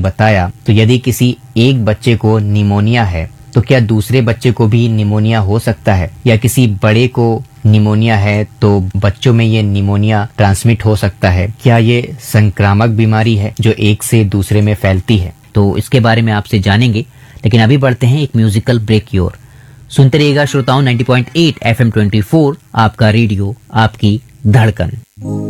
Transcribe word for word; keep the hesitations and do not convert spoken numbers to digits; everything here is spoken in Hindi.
बताया, तो यदि किसी एक बच्चे को निमोनिया है तो क्या दूसरे बच्चे को भी निमोनिया हो सकता है, या किसी बड़े को निमोनिया है तो बच्चों में ये निमोनिया ट्रांसमिट हो सकता है? क्या ये संक्रामक बीमारी है जो एक से दूसरे में फैलती है? तो इसके बारे में आपसे जानेंगे, लेकिन अभी बढ़ते हैं एक म्यूजिकल ब्रेक की ओर। सुनते रहिएगा श्रोताओं नब्बे पॉइंट आठ एफ एम चौबीस, आपका रेडियो, आपकी धड़कन।